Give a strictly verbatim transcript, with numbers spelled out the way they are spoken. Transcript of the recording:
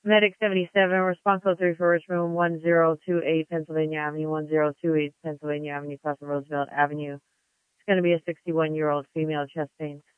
Medic seventy-seven, response code three for Richmond, one zero two eight Pennsylvania Avenue, one zero two eight Pennsylvania Avenue, across from Roosevelt Avenue. It's going to be a sixty-one-year-old female chest pain.